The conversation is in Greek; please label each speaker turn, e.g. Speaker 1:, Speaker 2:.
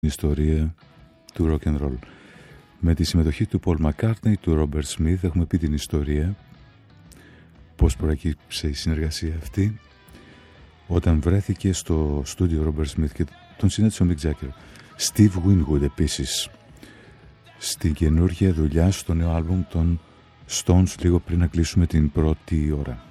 Speaker 1: ιστορία του rock and roll. Με τη συμμετοχή του Paul McCartney, του Robert Smith, έχουμε πει την ιστορία, πώς προέκυψε η συνεργασία αυτή, όταν βρέθηκε στο στούντιο Robert Smith και τον συνέτησε ο Mick Jagger. Steve Winwood επίσης, στην καινούργια δουλειά στο νέο άλμπουμ των Stones, λίγο πριν να κλείσουμε την πρώτη ώρα.